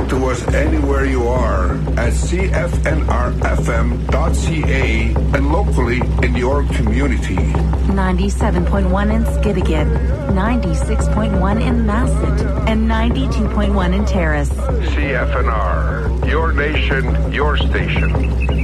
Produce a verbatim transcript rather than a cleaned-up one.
Listen to us anywhere you are at C F N R F M dot C A and locally in your community. ninety-seven point one in Skidegate, ninety-six point one in Masset, and ninety-two point one in Terrace. C F N R, your nation, your station.